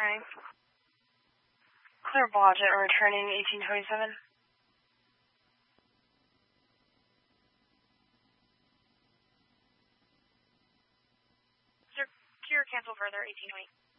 Right. Clear Blodgett returning 1827. Secure cancel further 1820.